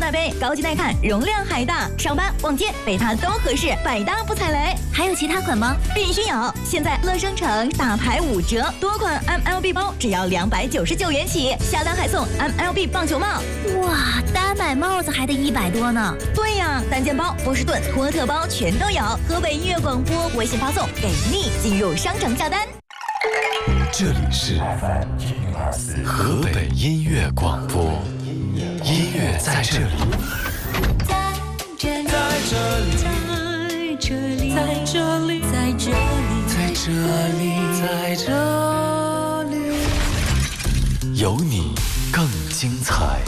大杯，高级耐看，容量还大，上班逛街背它都合适，百搭不踩雷。 还有其他款吗？ 必须有！现在乐商城大牌5折，多款 MLB 包只要299元起，下单还送 MLB 棒球帽。 哇，单买帽子还得100多呢。 对呀，单件包、波士顿、托特包全都有。河北音乐广播微信发送给力，进入商城下单。 这里是河北音乐广播，音乐在这里， 在这里，在这里，在这里，在这里， 在这里，在这里，有你更精彩。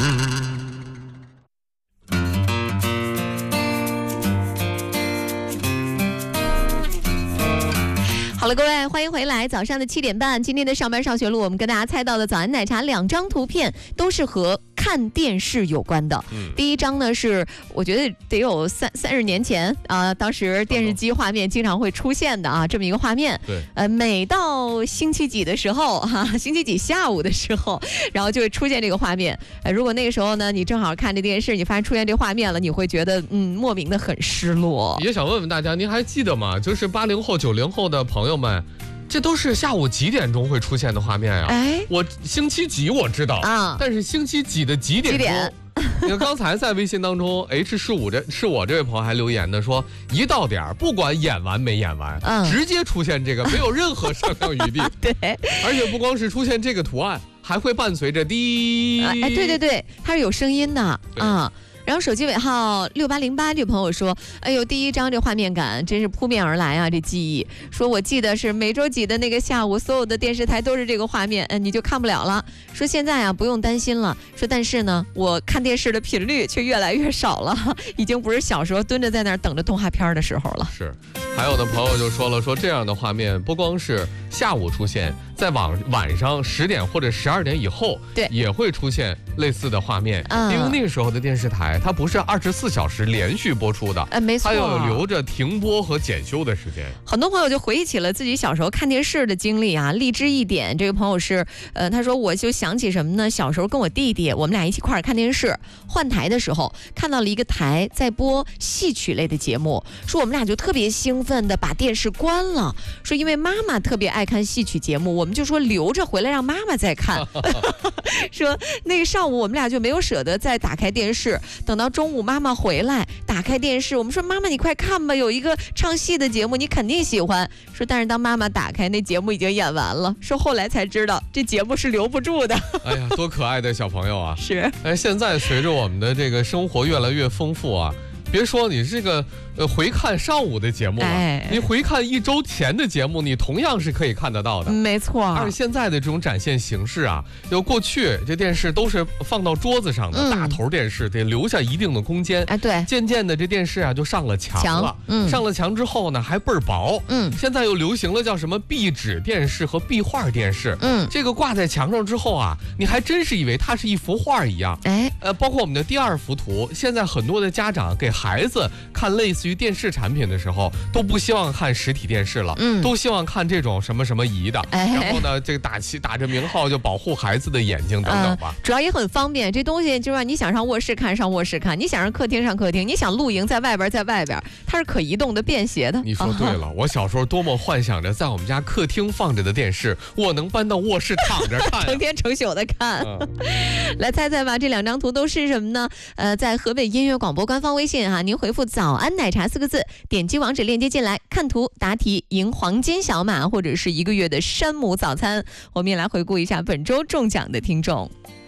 好了，各位，欢迎回来。早上的7点半，今天的上班上学路，我们跟大家猜到的早安奶茶2张图片都是和看电视有关的。第一张呢是我觉得得有30年前啊，当时电视机画面经常会出现的啊，这么一个画面。 对。 每到星期几的时候星期几下午的时候，然后就会出现这个画面。如果那个时候呢，你正好看着电视，你发现出现这画面了，你会觉得莫名的很失落。 也想问问大家，您还记得吗？就是80后、90后的朋友们。这都是下午几点钟会出现的画面呀？我星期几我知道啊，但是星期几的几点钟？你看刚才在微信当中 H15是我这位朋友还留言的说，一到点不管演完没演完，直接出现这个，没有任何商量余地。 对， 而且不光是出现这个图案，还会伴随着滴。 对，它是有声音的啊。然后手机尾号6808这朋友说，哎呦，第一张这画面感真是扑面而来啊，这记忆。说我记得是每周几的那个下午，所有的电视台都是这个画面，你就看不了了。说现在啊不用担心了，说但是呢，我看电视的频率却越来越少了，已经不是小时候蹲着在那儿等着动画片的时候了。 是，还有的朋友就说了，说这样的画面不光是下午出现，在晚上10点或者12点以后，对，也会出现类似的画面，因为那个时候的电视台它不是24小时连续播出的， 没错， 它要留着停播和检修的时间。 很多朋友就回忆起了自己小时候看电视的经历啊。励志一点，这个朋友是，他说我就想起什么呢？小时候跟我弟弟，我们俩一起块儿看电视，换台的时候看到了一个台在播戏曲类的节目，说我们俩就特别兴奋的把电视关了，说因为妈妈特别爱看戏曲节目，我们就说留着回来让妈妈再看。说那个上午我们俩就没有舍得再打开电视，等到中午妈妈回来打开电视，我们说妈妈你快看吧，有一个唱戏的节目你肯定喜欢。说但是当妈妈打开那节目已经演完了，说后来才知道这节目是留不住的。 哎呀，多可爱的小朋友啊！ 是， 现在随着我们的这个生活越来越丰富啊，别说你这个回看上午的节目了，你回看1周前的节目，你同样是可以看得到的。 没错。 而且现在的这种展现形式啊，就过去这电视都是放到桌子上的，大头电视得留下一定的空间。 对。 渐渐的这电视啊就上了墙了，上了墙之后呢还倍儿薄。现在又流行了叫什么壁纸电视和壁画电视。这个挂在墙上之后啊，你还真是以为它是一幅画一样。包括我们的第2幅图，现在很多的家长给孩子看类似于电视产品的时候，都不希望看实体电视了，都希望看这种什么什么仪的，然后呢，这个打着名号就保护孩子的眼睛等等吧。 主要也很方便，这东西就是你想上卧室看上卧室看，你想上客厅上客厅，你想露营在外边，它是可移动的便携的。 你说对了，我小时候多么幻想着在我们家客厅放着的电视，我能搬到卧室躺着看， 成天成宿的看。来猜猜吧，这2张图都是什么呢？在河北音乐广播官方微信您回复早安奶茶4个字，点击网址链接进来，看图答题赢黄金小马或者是1个月的山姆早餐。我们也来回顾一下本周中奖的听众。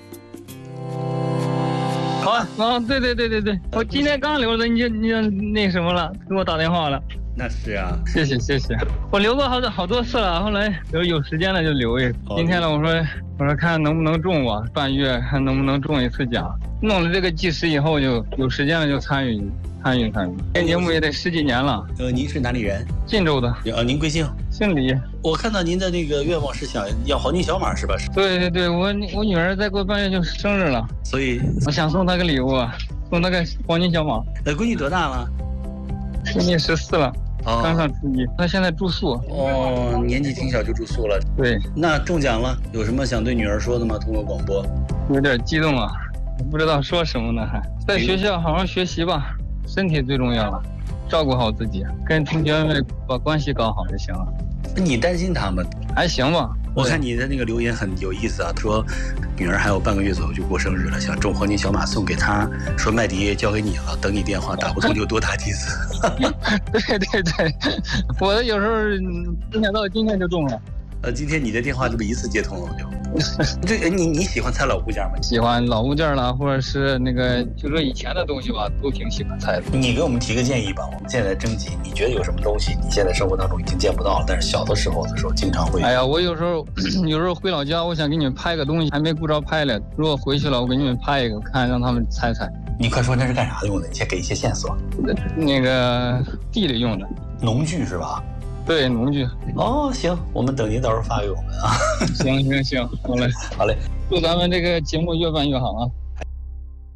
好啊，对，我今天刚留着，你就那什么了，给我打电话了。 那是啊， 谢谢，我留过好多次了，后来有时间了就留一。今天呢，我说看能不能中吧，半月看能不能中一次奖。弄了这个计时以后，就有时间了就参与。这节目也得10几年了。 您是哪里人？ 晋州的。 您贵姓？ 姓李。 我看到您的那个愿望是想要黄金小马是吧？ 对，我女儿再过半月就生日了， 所以我想送她个礼物，送她个黄金小马。 闺女多大了？ 今年14了。刚上初一，她现在住宿。 年纪挺小就住宿了。 对， 那中奖了，有什么想对女儿说的吗？通过广播。 有点激动啊， 不知道说什么呢，还在学校好好学习吧，身体最重要了，照顾好自己，跟同学们把关系搞好就行了。 你担心他们？ 还行吧。 我看你的那个留言很有意思啊，说女儿还有半个月左右就过生日了，想中黄金小马送给她，说麦迪交给你了，等你电话，打不通就多打几次。 对，我有时候今天到今天就中了。 今天你的电话就一次接通了，我就。这你喜欢猜老物件吗？ 喜欢老物件啦，或者是那个就说以前的东西吧，都挺喜欢猜的。 你给我们提个建议吧，我们现在征集，你觉得有什么东西你现在生活当中已经见不到了，但是小的时候经常会。 哎呀，我有时候回老家，我想给你们拍个东西，还没顾着拍了。如果回去了，我给你们拍一个，看让他们猜猜。 你快说那是干啥用的？你先给一些线索。 那个地里用的农具是吧？ 对，农具。 哦，行，我们等您到时候发给我们啊。 行，好嘞， 好嘞， 祝咱们这个节目越办越好啊。